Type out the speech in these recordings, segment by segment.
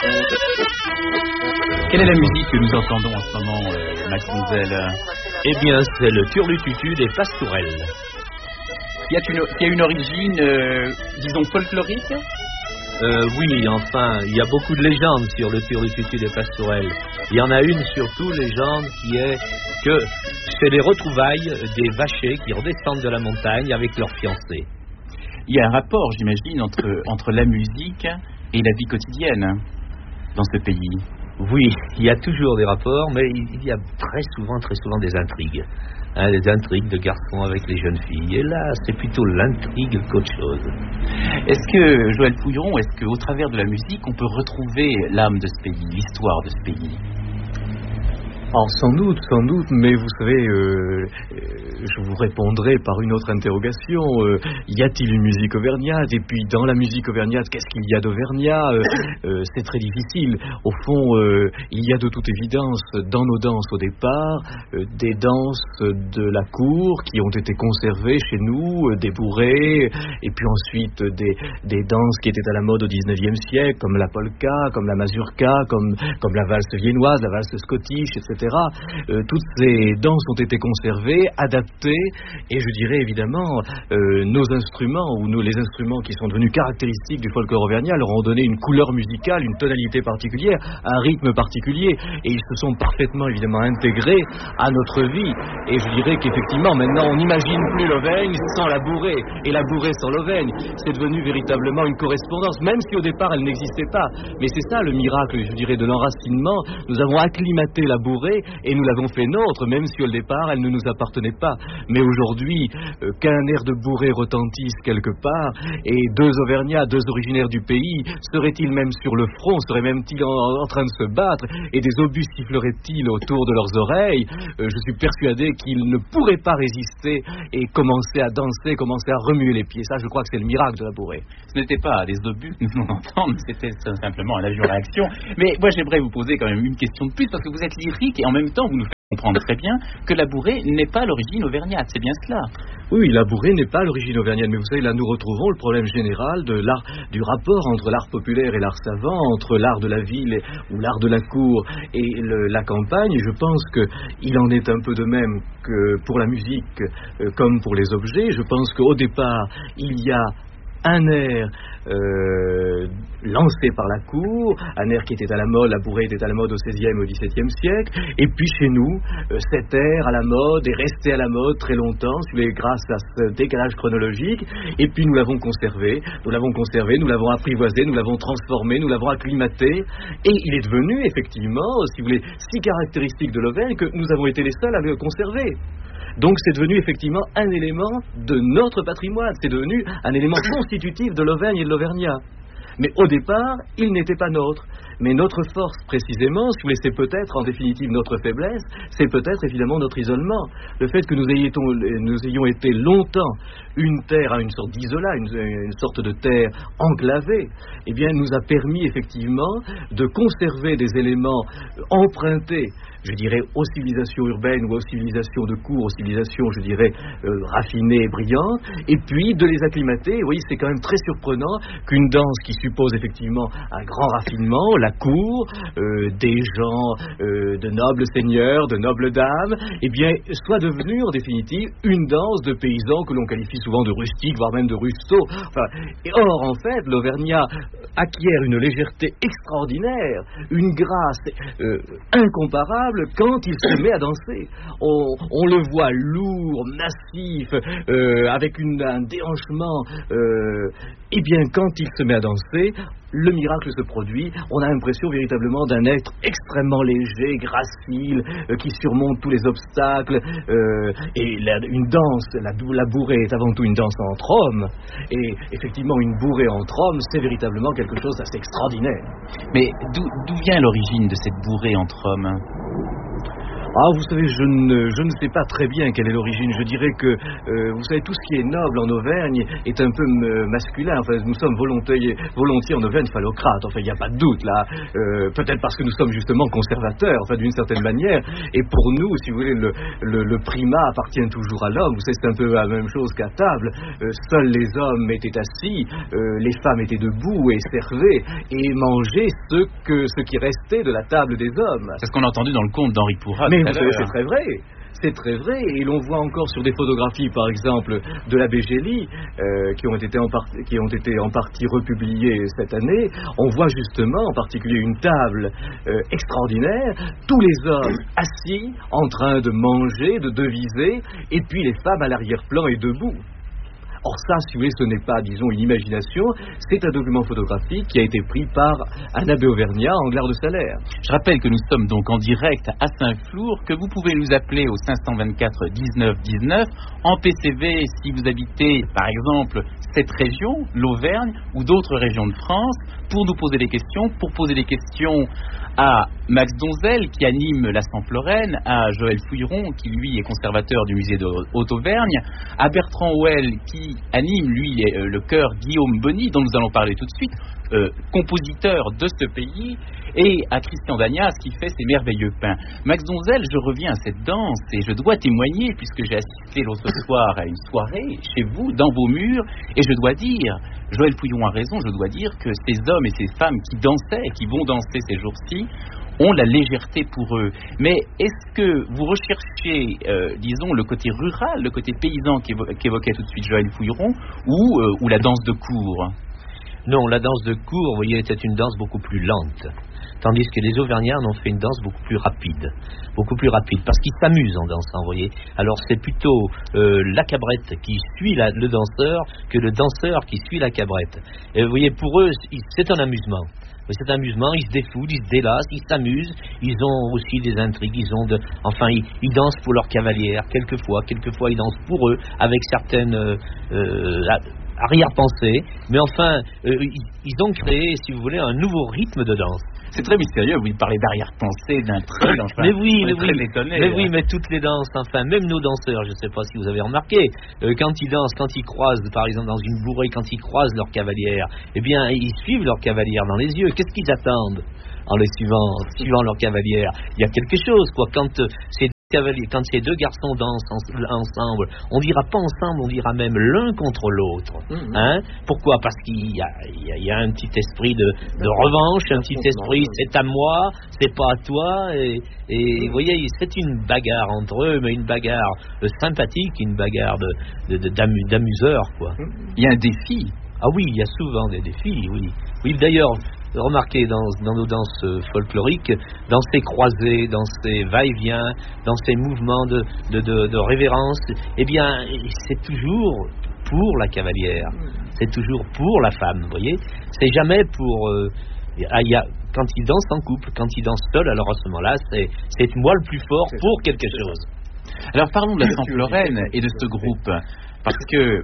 Quelle est la musique que nous entendons en ce moment, Max Menzel? Eh bien, c'est le turlututu des pastourelles. Qui a une origine, disons, folklorique? Oui, enfin, il y a beaucoup de légendes sur le turlututu des pastourelles. Il y en a une surtout, légende, qui est que c'est les retrouvailles des vachers qui redescendent de la montagne avec leurs fiancés. Il y a un rapport, j'imagine, entre la musique et la vie quotidienne dans ce pays. Oui, il y a toujours des rapports, mais il y a très souvent des intrigues. Des intrigues de garçons avec les jeunes filles. Et là, c'est plutôt l'intrigue qu'autre chose. Est-ce que, Joël Pouilleron, au travers de la musique, on peut retrouver l'âme de ce pays, l'histoire de ce pays? Alors sans doute, mais vous savez, je vous répondrai par une autre interrogation. Y a-t-il une musique auvergnate? Et puis dans la musique auvergnate, qu'est-ce qu'il y a d'auvergnat? C'est très difficile. Au fond, il y a de toute évidence dans nos danses au départ des danses de la cour qui ont été conservées chez nous, des bourrées, et puis ensuite des danses qui étaient à la mode au 19e siècle, comme la polka, comme la mazurka, comme la valse viennoise, la valse scottish, etc. Toutes ces danses ont été conservées, adaptées, et je dirais évidemment nos instruments ou les instruments qui sont devenus caractéristiques du folklore auvergnat leur ont donné une couleur musicale, une tonalité particulière, un rythme particulier, et ils se sont parfaitement évidemment intégrés à notre vie. Et je dirais qu'effectivement maintenant on n'imagine plus l'Auvergne sans la bourrée, et la bourrée sans l'Auvergne. C'est devenu véritablement une correspondance, même si au départ elle n'existait pas. Mais c'est ça le miracle, je dirais, de l'enracinement. Nous avons acclimaté la bourrée et nous l'avons fait nôtre, même si au départ elle ne nous appartenait pas. Mais aujourd'hui, qu'un air de bourrée retentisse quelque part, et deux Auvergnats, deux originaires du pays, seraient-ils même sur le front, seraient même-ils en train de se battre, et des obus siffleraient-ils autour de leurs oreilles, je suis persuadé qu'ils ne pourraient pas résister et commencer à danser, commencer à remuer les pieds. Ça, je crois que c'est le miracle de la bourrée. Ce n'était pas des obus que nous venons d'entendre, c'était simplement un avion réaction. Mais moi, j'aimerais vous poser quand même une question de plus, parce que vous êtes lyrique et en même temps, vous nous faites comprendre très bien que la bourrée n'est pas l'origine auvergnate, c'est bien cela? Oui, la bourrée n'est pas l'origine auvergnate, mais vous savez, là nous retrouvons le problème général du rapport entre l'art populaire et l'art savant, entre l'art de la ville ou l'art de la cour et la campagne. Et je pense qu'il en est un peu de même que pour la musique comme pour les objets. Je pense qu'au départ, il y a un air lancé par la cour, un air qui était à la mode, la bourrée était à la mode au XVIe et au XVIIe siècle, et puis chez nous, cet air à la mode est resté à la mode très longtemps, grâce à ce décalage chronologique, et puis nous l'avons conservé, nous l'avons apprivoisé, nous l'avons transformé, nous l'avons acclimaté, et il est devenu effectivement, si vous voulez, si caractéristique de l'Auvergne que nous avons été les seuls à le conserver. Donc c'est devenu effectivement un élément de notre patrimoine, c'est devenu un élément constitutif de l'Auvergne et de l'Auvergnat. Mais au départ, il n'était pas nôtre. Mais notre force, précisément, si vous voulez, c'est peut-être en définitive notre faiblesse, c'est peut-être évidemment notre isolement. Le fait que nous ayons été longtemps une terre à une sorte d'isolat, une sorte de terre enclavée, eh bien, nous a permis effectivement de conserver des éléments empruntés, je dirais, aux civilisations urbaines ou aux civilisations de cour, aux civilisations, je dirais, raffinées et brillantes, et puis de les acclimater. Oui, c'est quand même très surprenant qu'une danse qui suppose effectivement un grand raffinement, la cour, des gens de nobles seigneurs, de nobles dames, eh bien, soit devenue en définitive une danse de paysans que l'on qualifie souvent de rustiques, voire même de rustos. Or, en fait, l'Auvergnat acquiert une légèreté extraordinaire, une grâce incomparable quand il se met à danser. On le voit lourd, massif, avec un déhanchement. Eh bien, quand il se met à danser, le miracle se produit. On a l'impression véritablement d'un être extrêmement léger, gracile, qui surmonte tous les obstacles. Et une danse, la bourrée est avant tout une danse entre hommes. Et effectivement, une bourrée entre hommes, c'est véritablement quelque chose d'assez extraordinaire. Mais d'où vient l'origine de cette bourrée entre hommes? Ah, vous savez, je ne sais pas très bien quelle est l'origine. Je dirais que, vous savez, tout ce qui est noble en Auvergne est un peu masculin. Enfin, nous sommes volontiers en Auvergne phallocrates. Enfin, il n'y a pas de doute, là. Peut-être parce que nous sommes justement conservateurs, enfin, d'une certaine manière. Et pour nous, si vous voulez, le primat appartient toujours à l'homme. Vous savez, c'est un peu la même chose qu'à table. Seuls les hommes étaient assis, les femmes étaient debout et servaient et mangeaient ce qui restait de la table des hommes. C'est ce qu'on a entendu dans le conte d'Henri Pourrat. Mais vous savez, c'est très vrai. C'est très vrai, et l'on voit encore sur des photographies, par exemple, de l'abbé Gély, qui ont été en partie republiées cette année. On voit justement, en particulier, une table extraordinaire, tous les hommes assis, en train de manger, de deviser, et puis les femmes à l'arrière-plan et debout. Or ça, si vous voulez, ce n'est pas, disons, une imagination, c'est un document photographique qui a été pris par un abbé auvergnat, Anglard de Salaire. Je rappelle que nous sommes donc en direct à Saint-Flour, que vous pouvez nous appeler au 524 19 19, en PCV si vous habitez, par exemple, cette région, l'Auvergne, ou d'autres régions de France, pour nous poser des questions, pour poser des questions à Max Donzel, qui anime la Sample-Lorraine, à Joël Fouilleron, qui lui est conservateur du musée de Haute-Auvergne, à Bertrand Houel, qui anime, lui, le chœur Guillaume Bonny, dont nous allons parler tout de suite, compositeur de ce pays, et à Christian Dagnas, qui fait ses merveilleux pains. Max Donzel, je reviens à cette danse, et je dois témoigner, puisque j'ai assisté l'autre soir à une soirée, chez vous, dans vos murs, et je dois dire, Joël Fouilleron a raison, je dois dire que ces hommes et ces femmes qui dansaient, qui vont danser ces jours-ci, ont la légèreté pour eux. Mais est-ce que vous recherchez, disons, le côté rural, le côté paysan qu'évoquait tout de suite Joël Fouilleron, ou la danse de cour? Non, la danse de cour, vous voyez, était une danse beaucoup plus lente. Tandis que les Auvergnats en ont fait une danse beaucoup plus rapide, parce qu'ils s'amusent en dansant, vous voyez. Alors c'est plutôt la cabrette qui suit le danseur que le danseur qui suit la cabrette. Et vous voyez, pour eux, c'est un amusement. C'est un amusement, ils se défoulent, ils se délassent, ils s'amusent, ils ont aussi des intrigues, ils dansent pour leur cavalière, quelquefois ils dansent pour eux, avec certaines arrière-pensées, mais enfin, ils ont créé, si vous voulez, un nouveau rythme de danse. C'est très mystérieux, vous parlez d'arrière-pensée, d'intrigue, enfin, mais oui, mais hein. toutes les danses, enfin, même nos danseurs, je ne sais pas si vous avez remarqué, quand ils dansent, quand ils croisent, par exemple, dans une bourrée, quand ils croisent leur cavalière, eh bien, ils suivent leur cavalière dans les yeux. Qu'est-ce qu'ils attendent en les suivant leur cavalière? Il y a quelque chose, quoi, quand ces deux garçons dansent ensemble, on dira pas ensemble, on dira même l'un contre l'autre. Hein? Pourquoi? Parce qu'il y a un petit esprit de revanche, un petit esprit c'est à moi, c'est pas à toi, et vous voyez, c'est une bagarre entre eux, mais une bagarre sympathique, une bagarre d'amuseurs, quoi. Il y a un défi. Ah oui, il y a souvent des défis, oui. Oui, d'ailleurs, remarquez dans nos danses folkloriques, dans ces croisés, dans ces va-et-vient, dans ces mouvements de révérence, eh bien, c'est toujours pour la cavalière, c'est toujours pour la femme, vous voyez. C'est jamais pour... quand ils dansent en couple, quand ils dansent seuls, alors à ce moment-là, c'est moi le plus fort pour quelque chose. Alors parlons de la Sample-Lorraine et de ce groupe, parce que...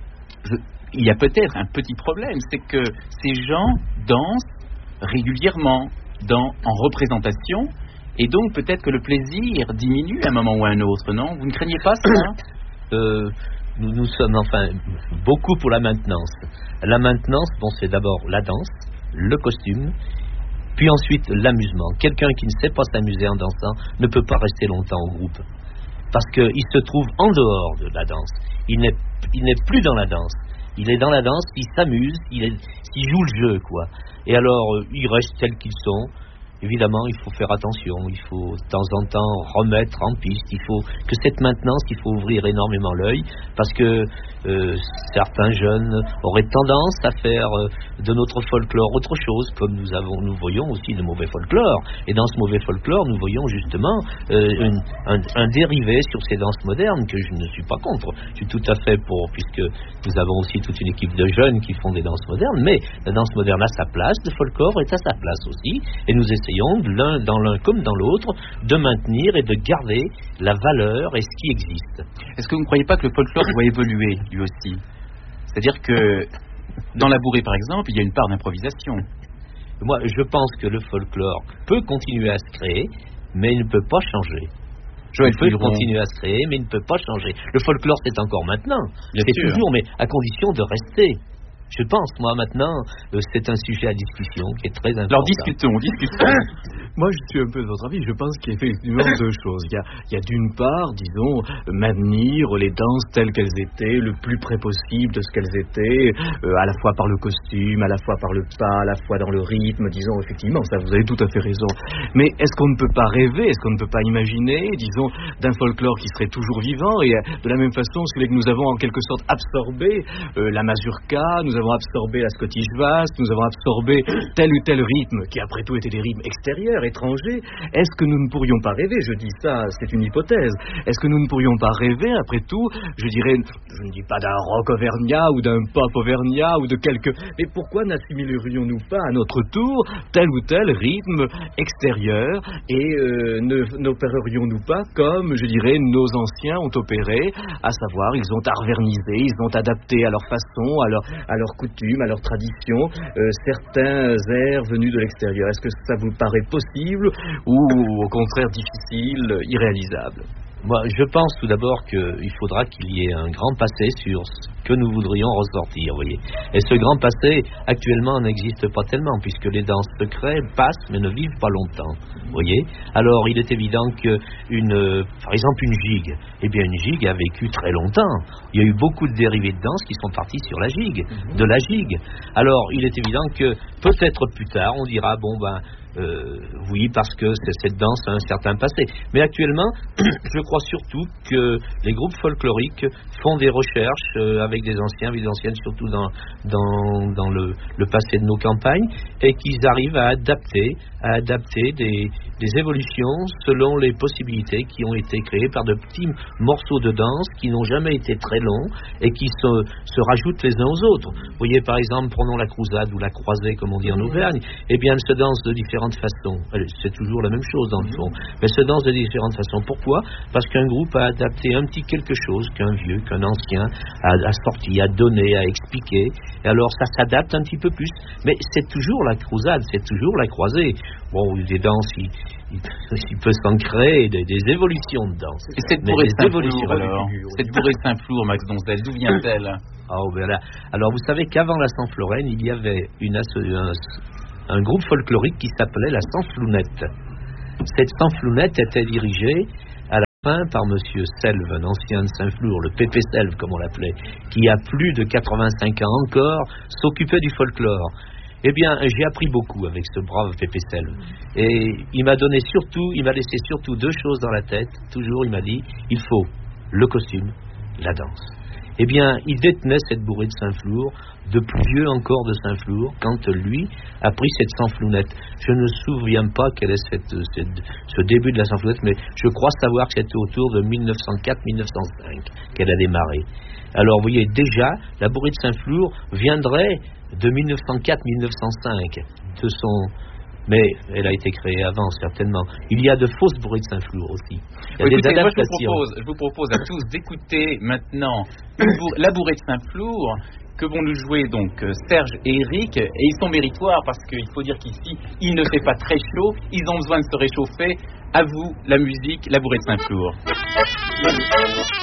il y a peut-être un petit problème, c'est que ces gens dansent régulièrement en représentation, et donc peut-être que le plaisir diminue à un moment ou à un autre, non? Vous ne craignez pas ça? Nous sommes enfin beaucoup pour la maintenance. La maintenance, bon, c'est d'abord la danse, le costume, puis ensuite l'amusement. Quelqu'un qui ne sait pas s'amuser en dansant ne peut pas rester longtemps au groupe, parce qu'il se trouve en dehors de la danse. Il n'est plus dans la danse. Il est dans la danse, il s'amuse, il joue le jeu, quoi. Et alors, ils restent tels qu'ils sont. Évidemment, il faut faire attention, il faut de temps en temps remettre en piste, il faut que cette maintenance, il faut ouvrir énormément l'œil, parce que certains jeunes auraient tendance à faire de notre folklore autre chose, comme nous voyons aussi de mauvais folklore. Et dans ce mauvais folklore, nous voyons justement un dérivé sur ces danses modernes que je ne suis pas contre. Je suis tout à fait pour, puisque nous avons aussi toute une équipe de jeunes qui font des danses modernes, mais la danse moderne a sa place, le folklore est à sa place aussi, et nous essayons dans l'un comme dans l'autre de maintenir et de garder la valeur et ce qui existe. Est-ce que vous ne croyez pas que le folklore doit évoluer lui aussi? C'est-à-dire que dans la bourrée par exemple, il y a une part d'improvisation. Moi je pense que le folklore peut continuer à se créer, mais il ne peut pas changer. Joël Il peut Fluron. continuer à se créer, mais il ne peut pas changer. Le folklore, c'est encore maintenant. Bien C'est sûr. toujours, mais à condition de rester. Je pense, moi, maintenant, c'est un sujet à discussion qui est très important. Alors discutons. Moi, je suis un peu de votre avis. Je pense qu'il y a effectivement deux choses. Il y a d'une part, disons, maintenir les danses telles qu'elles étaient, le plus près possible de ce qu'elles étaient, à la fois par le costume, à la fois par le pas, à la fois dans le rythme, disons, effectivement, ça, vous avez tout à fait raison. Mais est-ce qu'on ne peut pas rêver, est-ce qu'on ne peut pas imaginer, disons, d'un folklore qui serait toujours vivant, et de la même façon, celui que nous avons en quelque sorte absorbé la mazurka, nous avons absorbé la Scottish Bass, nous avons absorbé tel ou tel rythme, qui après tout étaient des rythmes extérieurs, étrangers. Est-ce que nous ne pourrions pas rêver, je dis ça, c'est une hypothèse, est-ce que nous ne pourrions pas rêver, après tout, je dirais, je ne dis pas d'un rock auvergnat ou d'un pop auvergnat ou de quelque... Mais pourquoi n'assimilerions-nous pas à notre tour tel ou tel rythme extérieur et n'opérerions-nous pas comme, je dirais, nos anciens ont opéré, à savoir, ils ont arvernisé, ils ont adapté à leur façon, à leur coutume, à leur tradition, certains airs venus de l'extérieur. Est-ce que ça vous paraît possible ou au contraire difficile, irréalisable ? Moi, je pense tout d'abord qu'il faudra qu'il y ait un grand passé sur ce que nous voudrions ressortir, vous voyez. Et ce grand passé, actuellement, n'existe pas tellement, puisque les danses se créent, passent, mais ne vivent pas longtemps, vous voyez. Alors, il est évident que, par exemple, une gigue, eh bien, une gigue a vécu très longtemps. Il y a eu beaucoup de dérivés de danse qui sont partis sur la gigue, de la gigue. Alors, il est évident que, peut-être plus tard, on dira, oui, parce que cette danse a un certain passé. Mais actuellement, je crois surtout que les groupes folkloriques font des recherches avec des anciens, des anciennes, surtout dans le passé de nos campagnes, et qu'ils arrivent à adapter des évolutions selon les possibilités qui ont été créées par de petits morceaux de danse qui n'ont jamais été très longs et qui se rajoutent les uns aux autres. Vous voyez, par exemple, prenons la croisade ou la croisée, comme on dit en Auvergne, eh bien, elle se danse de différentes façons. C'est toujours la même chose, dans le fond. Mais elle se danse de différentes façons. Pourquoi ? Parce qu'un groupe a adapté un petit quelque chose qu'un vieux, qu'un ancien a sorti, a donné, a expliqué. Et alors, ça s'adapte un petit peu plus. Mais c'est toujours la croisade, c'est toujours la croisée. Bon, des danses, il peut s'en créer des évolutions de danse. Et cette bourrée de Saint-Flour, alors, cette bourrée de Saint-Flour, Max Donzel, d'où vient-elle ? Alors, vous savez qu'avant la Sansflorène, il y avait un groupe folklorique qui s'appelait la Sansflounette. Cette Sansflounette était dirigée à la fin par Monsieur Selve, un ancien de Saint-Flour, le Pépé Selve comme on l'appelait, qui a plus de 85 ans encore, s'occupait du folklore. Eh bien, j'ai appris beaucoup avec ce brave Pépé Selve. Et il m'a laissé surtout deux choses dans la tête. Toujours, il m'a dit, il faut le costume, la danse. Eh bien, il détenait cette bourrée de Saint-Flour, de plus vieux encore de Saint-Flour, quand lui a pris cette Sansflounette. Je ne me souviens pas quel est ce début de la Sansflounette, mais je crois savoir que c'était autour de 1904-1905 qu'elle a démarré. Alors, vous voyez, déjà, la bourrée de Saint-Flour viendrait de 1904-1905, mais elle a été créée avant, certainement. Il y a de fausses bourrées de Saint-Flour aussi. Il y a des adaptations. Moi, je vous propose à tous d'écouter maintenant la bourrée de Saint-Flour, que vont nous jouer donc Serge et Eric, et ils sont méritoires parce qu'il faut dire qu'ici, il ne fait pas très chaud, ils ont besoin de se réchauffer. À vous, la musique, la bourrée de Saint-Flour.